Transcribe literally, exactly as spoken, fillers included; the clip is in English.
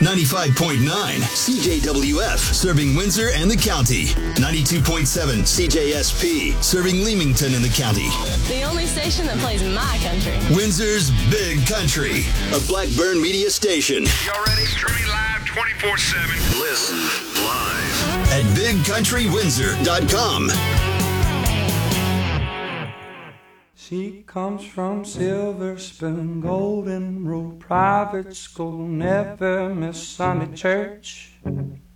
ninety-five point nine C J W F, serving Windsor and the county. ninety-two point seven C J S P, serving Leamington and the county. The only station that plays my country. Windsor's Big Country, a Blackburn media station. Y'all ready? Streaming live twenty-four seven. Listen live at big country windsor dot com. She comes from Silver Spoon, Golden Rule Private School, never miss Sunday church.